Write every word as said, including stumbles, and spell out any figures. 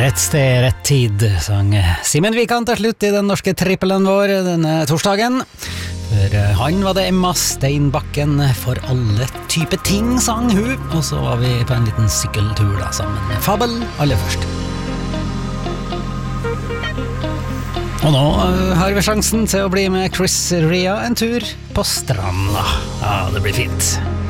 Rett sted, rett tid, sang Simen Vikan til slutt i den norske trippelen vår denne torsdagen. For han var det Emma Steinbakken, for alle type ting sang hun, og så var vi på en liten sykkeltur da, sammen med Fabel aller først. Og nå har vi sjansen til å bli med Chris Rea en tur på stranda. Ja, det blir fint.